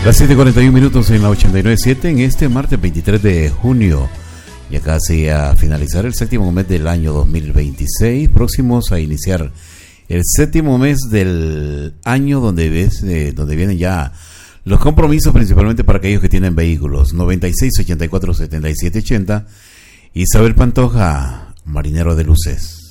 Las 7:41 en la 89.7 en este martes 23 de junio. Ya casi a finalizar el séptimo mes del año 2026. Próximos a iniciar el séptimo mes del año donde vienen ya los compromisos, principalmente para aquellos que tienen vehículos. 96 84 77 80. Isabel Pantoja, Marinero de Luces.